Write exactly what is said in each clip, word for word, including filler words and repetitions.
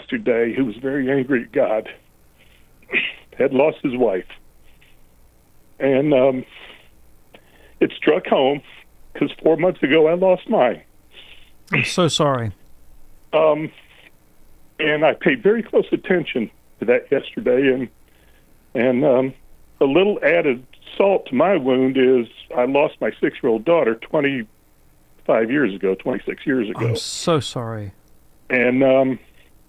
yesterday who was very angry at God, had lost his wife. And um, it struck home because four months ago I lost mine. I'm so sorry. Um, and I paid very close attention to that yesterday. And, and um, a little added salt to my wound is I lost my six-year-old daughter twenty-five years ago, twenty-six years ago. I'm so sorry. And um,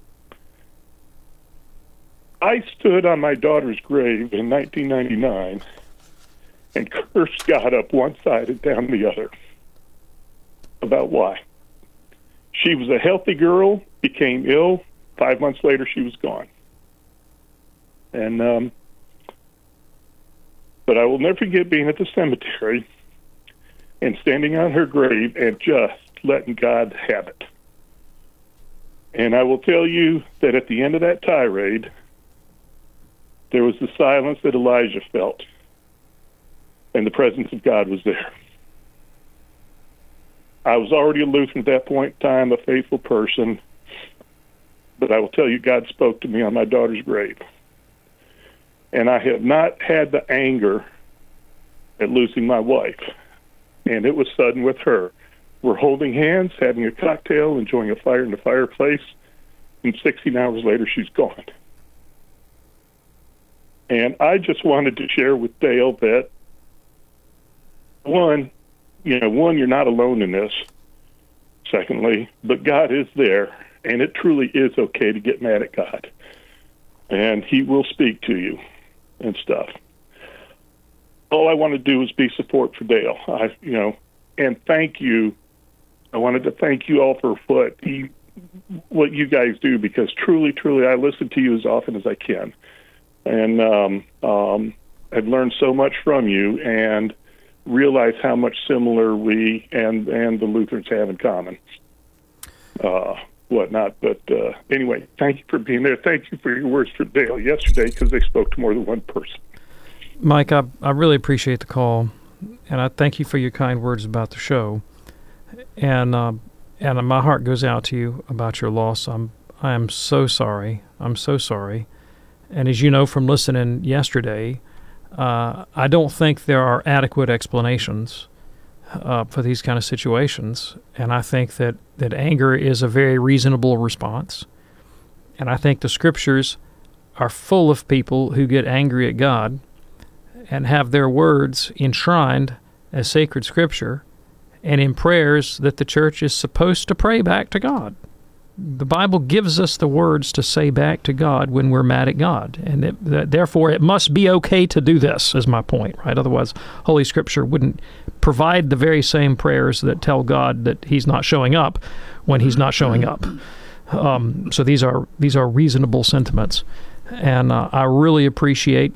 I stood on my daughter's grave in nineteen ninety-nine and cursed God up one side and down the other about why. She was a healthy girl, became ill. Five months later, she was gone. And um, but I will never forget being at the cemetery and standing on her grave and just letting God have it. And I will tell you that at the end of that tirade, there was the silence that Elijah felt, and the presence of God was there. I was already a Lutheran at that point in time, a faithful person, but I will tell you, God spoke to me on my daughter's grave. And I have not had the anger at losing my wife, and it was sudden with her. We're holding hands, having a cocktail, enjoying a fire in the fireplace, and sixteen hours later, she's gone. And I just wanted to share with Dale that, one, you know, one, you're not alone in this. Secondly, but God is there, and it truly is okay to get mad at God. And he will speak to you and stuff. All I want to do is be support for Dale. I, you know, and thank you. I wanted to thank you all for what he, what you guys do, because truly, truly, I listen to you as often as I can. And um, um, I've learned so much from you and realize how much similar we and, and the Lutherans have in common. Uh, whatnot. But uh, anyway, thank you for being there. Thank you for your words for Dale yesterday, because they spoke to more than one person. Mike, I, I really appreciate the call, and I thank you for your kind words about the show. And uh, and my heart goes out to you about your loss. I'm I am so sorry. I'm so sorry. And as you know from listening yesterday, uh, I don't think there are adequate explanations uh, for these kind of situations. And I think that, that anger is a very reasonable response. And I think the scriptures are full of people who get angry at God and have their words enshrined as sacred scripture and in prayers that the church is supposed to pray back to God. The Bible gives us the words to say back to God when we're mad at God, and it, that, therefore it must be okay to do this, is my point, right? Otherwise, Holy Scripture wouldn't provide the very same prayers that tell God that He's not showing up when He's not showing up. Um, so these are these are reasonable sentiments, and uh, I really appreciate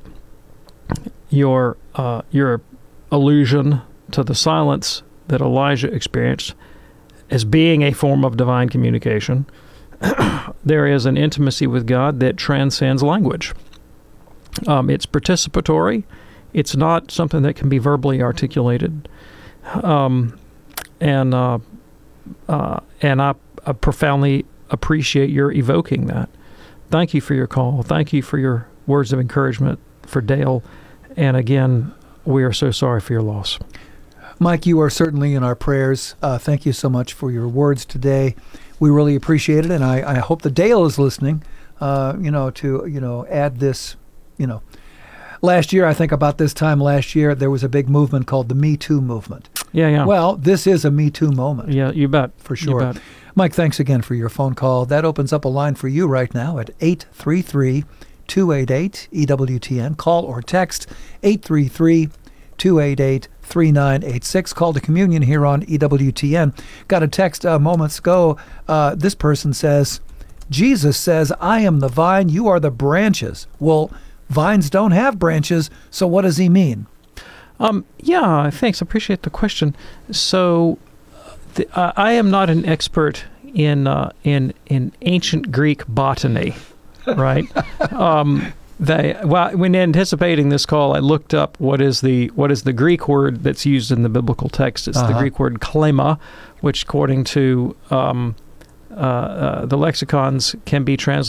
your uh, your allusion to the silence that Elijah experienced as being a form of divine communication. There is an intimacy with God that transcends language. Um, it's participatory. It's not something that can be verbally articulated. Um, and uh, uh, and I, I profoundly appreciate your evoking that. Thank you for your call. Thank you for your words of encouragement for Dale. And again, we are so sorry for your loss. Mike, you are certainly in our prayers. Uh, thank you so much for your words today. We really appreciate it, and I, I hope that Dale is listening, uh, you know, to, you know, add this, you know. Last year, I think about this time last year, there was a big movement called the Me Too movement. Yeah, yeah. Well, this is a Me Too moment. Yeah, you bet. For sure. You bet. Mike, thanks again for your phone call. That opens up a line for you right now at eight three three, two eight eight, E W T N. Call or text eight three three, two eight eight, three nine eight six. Call to communion here on E W T N. Got a text uh, moments ago. Uh, this person says, Jesus says, I am the vine, you are the branches. Well, vines don't have branches, so what does he mean? Um, yeah, thanks. I appreciate the question. So the, uh, I am not an expert in uh, in in ancient Greek botany, right? um, They, well, when anticipating this call, I looked up what is the what is the Greek word that's used in the biblical text. It's uh-huh. the Greek word klema, which, according to um, uh, uh, the lexicons, can be translated